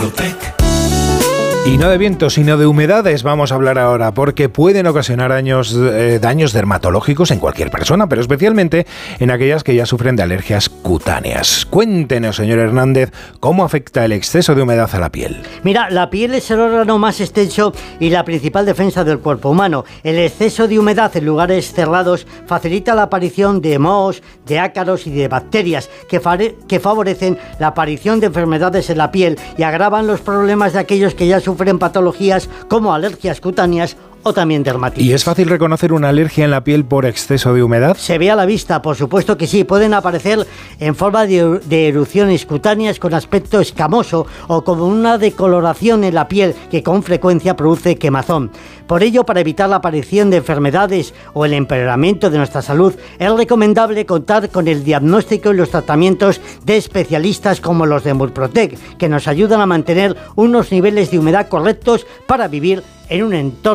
Y no de viento, sino de humedades vamos a hablar ahora, porque pueden ocasionar daños dermatológicos en cualquier persona, pero especialmente en aquellas que ya sufren de alergias cutáneas. Cuéntenos, señor Hernández, cómo afecta el exceso de humedad a la piel. Mira, la piel es el órgano más extenso y la principal defensa del cuerpo humano. El exceso de humedad en lugares cerrados facilita la aparición de mohos, de ácaros y de bacterias que favorecen la aparición de enfermedades en la piel y agravan los problemas de aquellos que ya sufren patologías como alergias cutáneas o también dermatitis. ¿Y es fácil reconocer una alergia en la piel por exceso de humedad? Se ve a la vista, por supuesto que sí. Pueden aparecer en forma de erupciones cutáneas con aspecto escamoso o como una decoloración en la piel que con frecuencia produce quemazón. Por ello, para evitar la aparición de enfermedades o el empeoramiento de nuestra salud, es recomendable contar con el diagnóstico y los tratamientos de especialistas como los de Murprotec, que nos ayudan a mantener unos niveles de humedad correctos para vivir en un entorno